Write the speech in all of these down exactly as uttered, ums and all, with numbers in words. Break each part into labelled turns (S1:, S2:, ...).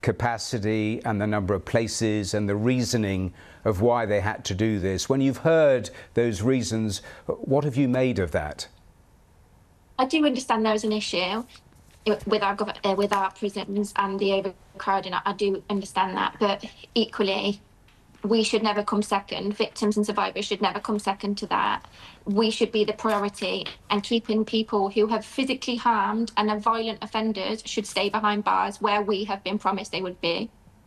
S1: capacity and the number of places and the reasoning of why they had to do this. When you've heard those reasons, what have you made of that?
S2: I do understand there is an issue with our uh, with our prisons and the overcrowding. I do understand that, but equally, we should never come second. Victims and survivors should never come second to that. We should be the priority, and keeping people who have physically harmed and are violent offenders should stay behind bars where we have been promised they would be.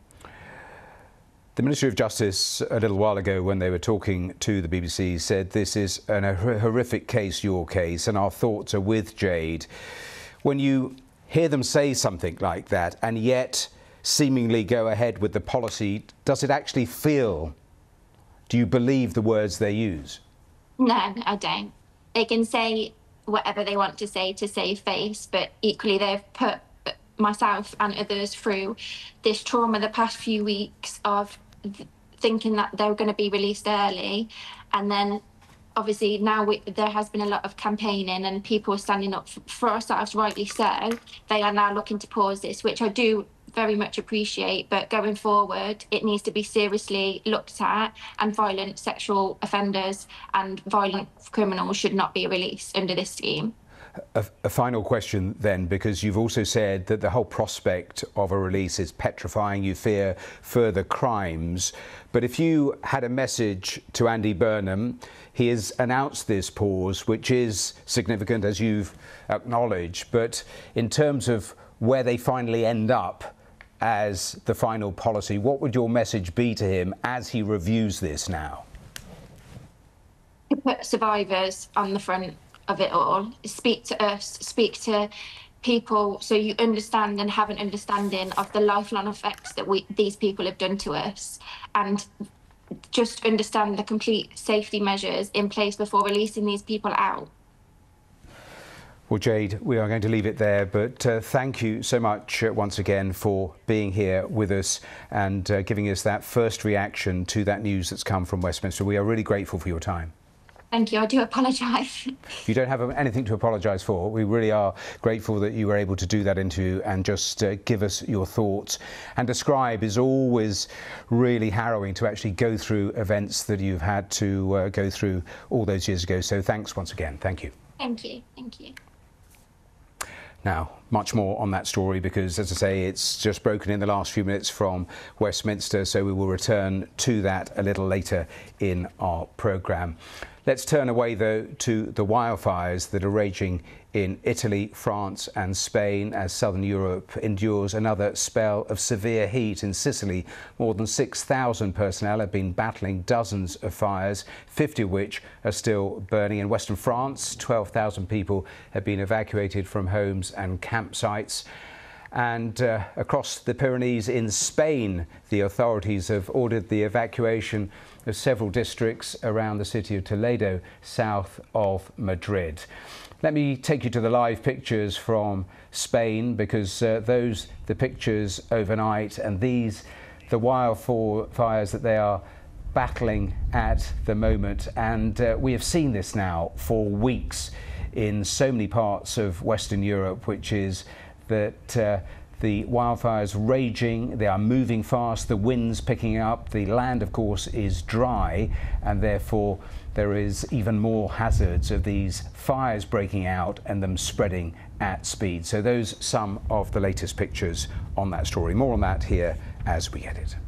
S1: The Ministry of Justice a little while ago, when they were talking to the B B C, said this is an, a horrific case, your case, and our thoughts are with Jade. When you hear them say something like that and yet seemingly go ahead with the policy, does it actually feel, do you believe the words they use?
S2: No, I don't. They can say whatever they want to say to save face, but equally they've put myself and others through this trauma the past few weeks of th thinking that they were going to be released early, and then obviously now we, there has been a lot of campaigning and people standing up for ourselves, rightly so. They are now looking to pause this, which I do very much appreciate, but going forward it needs to be seriously looked at, and violent sexual offenders and violent criminals should not be released under this scheme.
S1: A, a final question then, because you've also said that the whole prospect of a release is petrifying, you fear further crimes. But if you had a message to Andy Burnham, he has announced this pause, which is significant, as you've acknowledged, but in terms of where they finally end up as the final policy, what would your message be to him as he reviews this now?
S2: To put survivors on the front of it all, speak to us, speak to people so you understand and have an understanding of the lifelong effects that we these people have done to us, and just understand the complete safety measures in place before releasing these people out.
S1: Well, Jade, we are going to leave it there, but uh, thank you so much uh, once again for being here with us and uh, giving us that first reaction to that news that's come from Westminster. We are really grateful for your time.
S2: Thank you. I do apologise.
S1: You don't have anything to apologise for. We really are grateful that you were able to do that interview and just uh, give us your thoughts. And describe is always really harrowing to actually go through events that you've had to uh, go through all those years ago. So thanks once again. Thank you.
S2: Thank you. Thank you.
S1: Now, much more on that story because, as I say, it's just broken in the last few minutes from Westminster, so we will return to that a little later in our programme. Let's turn away, though, to the wildfires that are raging in Italy, France and Spain as southern Europe endures another spell of severe heat. In Sicily, more than six thousand personnel have been battling dozens of fires, fifty of which are still burning. In western France, twelve thousand people have been evacuated from homes and campsites. And uh, across the Pyrenees in Spain, the authorities have ordered the evacuation of several districts around the city of Toledo, south of Madrid. Let me take you to the live pictures from Spain, because uh, those, the pictures overnight, and these, the wildfires that they are battling at the moment. And uh, we have seen this now for weeks in so many parts of Western Europe, which is that uh, the wildfires raging, they are moving fast, the wind's picking up, the land of course is dry, and therefore there is even more hazards of these fires breaking out and them spreading at speed. So those some of the latest pictures on that story. More on that here as we get it.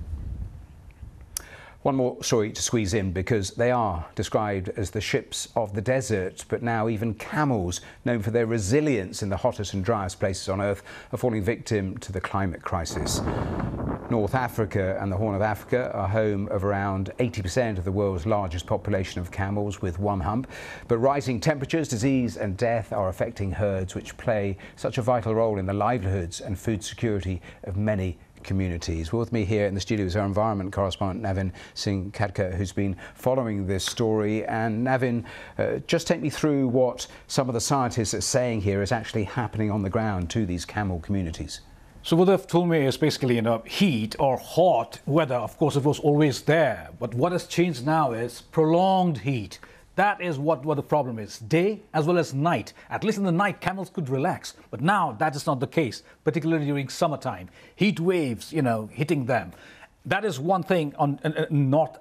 S1: One more story to squeeze in, because they are described as the ships of the desert, but now even camels, known for their resilience in the hottest and driest places on Earth, are falling victim to the climate crisis. North Africa and the Horn of Africa are home of around eighty percent of the world's largest population of camels, with one hump. But rising temperatures, disease and death are affecting herds which play such a vital role in the livelihoods and food security of many communities. With me here in the studio is our environment correspondent Navin Singh Khadka, who's been following this story. And Navin, uh, just take me through what some of the scientists are saying here is actually happening on the ground to these camel communities.
S3: So what they've told me is basically, you know, heat or hot weather, of course, it was always there. But what has changed now is prolonged heat, That is what, what the problem is. Day as well as night. At least in the night, camels could relax. But now that is not the case, particularly during summertime. Heat waves, you know, hitting them. That is one thing on uh, North